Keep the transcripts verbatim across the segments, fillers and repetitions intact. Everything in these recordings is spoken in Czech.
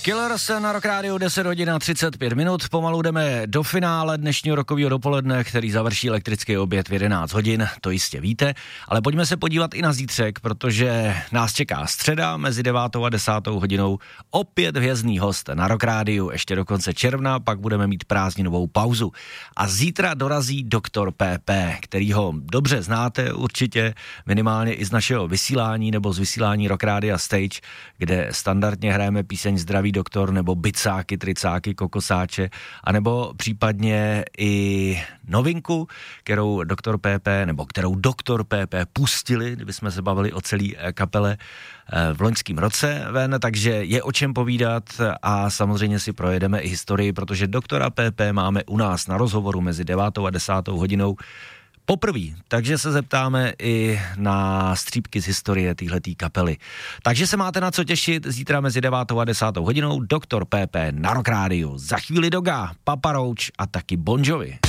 Killers na Rock Radio, deset hodin a třicet pět minut, pomalu jdeme do finále dnešního rokového dopoledne, který završí elektrický oběd v jedenáct hodin, to jistě víte, ale pojďme se podívat i na zítřek, protože nás čeká středa mezi devátou a desátou hodinou, opět hvězdný host na Rock Radio, ještě do konce června, pak budeme mít prázdninovou pauzu. A zítra dorazí doktor P P, kterýho dobře znáte určitě, minimálně i z našeho vysílání nebo z vysílání Rock Radio Stage, kde standardně hrajeme píseň Zdraví doktor nebo bicáky, tricáky, kokosáče, anebo případně i novinku, kterou doktor P P, nebo kterou doktor P P pustili, kdybychom se bavili o celé kapele v loňském roce ven, takže je o čem povídat a samozřejmě si projedeme i historii, protože doktora P P máme u nás na rozhovoru mezi devátou a desátou hodinou poprvé, takže se zeptáme i na střípky z historie téhletý kapely. Takže se máte na co těšit zítra mezi devátou a desátou hodinou, doktor P P na Rock Radio. Za chvíli Doga, Papa Roach a taky Bon Jovi.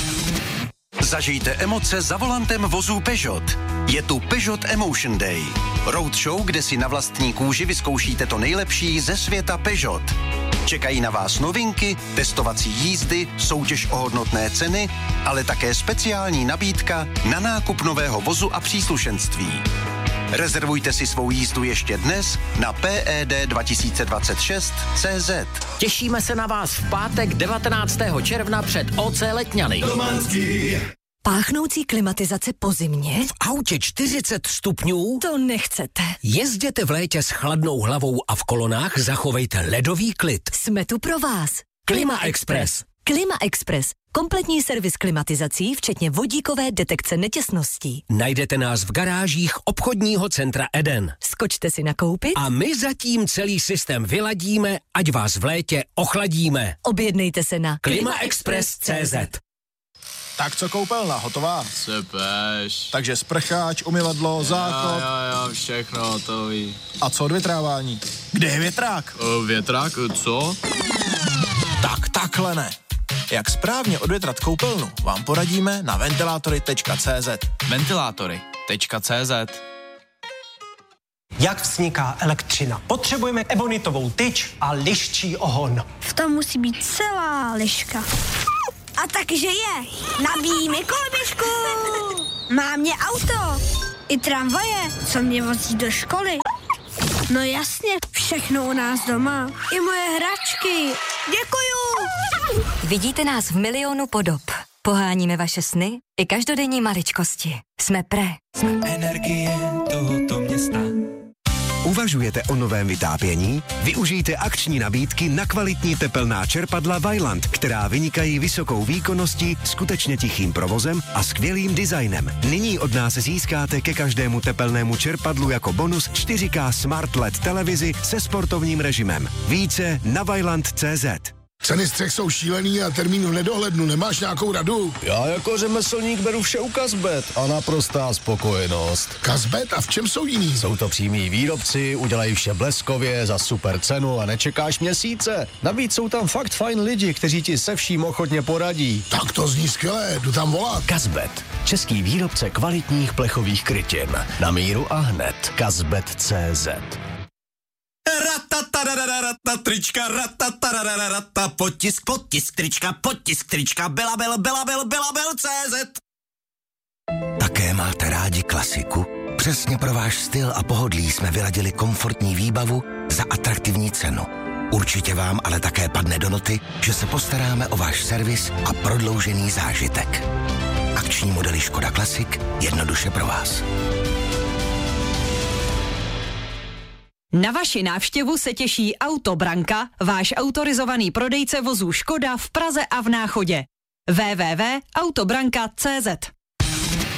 Zažijte emoce za volantem vozů Peugeot. Je tu Peugeot Emotion Day. Roadshow, kde si na vlastní kůži vyzkoušíte to nejlepší ze světa Peugeot. Čekají na vás novinky, testovací jízdy, soutěž o hodnotné ceny, ale také speciální nabídka na nákup nového vozu a příslušenství. Rezervujte si svou jízdu ještě dnes na P E D dva tisíce dvacet šest tečka cé zet. Těšíme se na vás v pátek devatenáctého června před O C Letňany. Domanský. Páchnoucí klimatizace po zimě? V autě čtyřicet stupňů? To nechcete. Jezděte v létě s chladnou hlavou a v kolonách zachovejte ledový klid. Jsme tu pro vás. Klima Express. Klima Express. Kompletní servis klimatizací, včetně vodíkové detekce netěsností. Najdete nás v garážích obchodního centra Eden. Skočte si nakoupit a my zatím celý systém vyladíme, ať vás v létě ochladíme. Objednejte se na klima express tečka cé zet. Tak co koupelna, hotová? Cepeš. Takže sprcháč, umyvadlo, záchod. Jo, jo, jo, všechno hotový. A co odvětrávání? Kde je větrák? O, větrák, co? Tak takhle ne. Jak správně odvětrat koupelnu, vám poradíme na ventilátory tečka cé zet. ventilátory tečka cé zet. Jak vzniká elektřina? Potřebujeme ebonitovou tyč a liščí ohon. V tom musí být celá liška. A takže je. Nabíjíme koloběžku. Má mě auto. I tramvaje, co mě vozí do školy. No jasně, všechno u nás doma. I moje hračky. Děkuju. Vidíte nás v milionu podob. Poháníme vaše sny i každodenní maličkosti. Jsme Pré. Jsme energie tohoto města. Uvažujete o novém vytápění? Využijte akční nabídky na kvalitní tepelná čerpadla Vaillant, která vynikají vysokou výkonností, skutečně tichým provozem a skvělým designem. Nyní od nás získáte ke každému tepelnému čerpadlu jako bonus čtyři ká Smart L E D televizi se sportovním režimem. Více na vaillant tečka cé zet. Ceny střech jsou šílený a termín v nedohlednu. Nemáš nějakou radu? Já jako řemeslník beru vše u Kazbet a naprostá spokojenost. Kazbet? A v čem jsou jiný? Jsou to přímí výrobci, udělají vše bleskově, za super cenu a nečekáš měsíce. Navíc jsou tam fakt fajn lidi, kteří ti se vším ochotně poradí. Tak to zní skvěle, jdu tam volat. Kazbet, český výrobce kvalitních plechových krytin. Na míru a hned. Kazbet tečka cé zet. Rata, trička, rata, rata, potisk, potisk, trička, potisk, trička, Belabel, Belabel, Belabel, cé zet. Také máte rádi klasiku? Přesně pro váš styl a pohodlí jsme vyladili komfortní výbavu za atraktivní cenu. Určitě vám ale také padne do noty, že se postaráme o váš servis a prodloužený zážitek. Akční modely Škoda Classic jednoduše pro vás. Na vaši návštěvu se těší Auto Branka, váš autorizovaný prodejce vozů Škoda v Praze a v Náchodě. w w w tečka autobranka tečka cé zet